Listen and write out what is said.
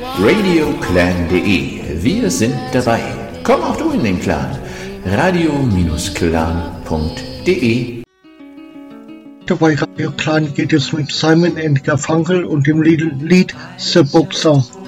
radioclan.de. Wir sind dabei. Komm auch du in den Clan. radio-clan.de. Bei Radio Clan geht es mit Simon and Garfunkel und dem Lied The Boxer.